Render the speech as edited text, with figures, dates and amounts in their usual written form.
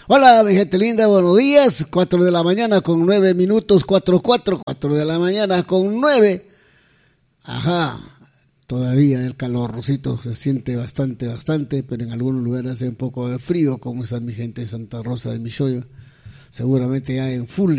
Hola, mi gente linda, buenos días. 4 de la mañana con 9 minutos, 4 de la mañana con 9. Ajá, todavía el calorcito se siente bastante, pero en algunos lugares hace un poco de frío. ¿Cómo está mi gente de Santa Rosa de Michoyo? Seguramente ya en full